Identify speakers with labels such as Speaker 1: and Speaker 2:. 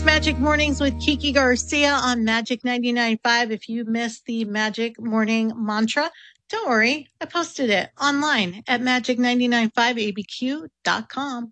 Speaker 1: It's Magic Mornings with Kiki Garcia on Magic 99.5. If you missed the Magic Morning Mantra, don't worry. I posted it online at magic995abq.com.